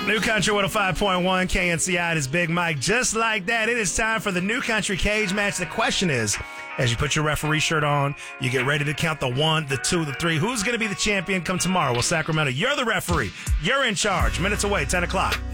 New Country 105.1 KNCI is Big Mike. Just like that, it is time for the New Country Cage match. The question is, as you put your referee shirt on, you get ready to count the 1, the 2, the 3. Who's going to be the champion come tomorrow? Well, Sacramento, you're the referee. You're in charge. Minutes away, 10 o'clock.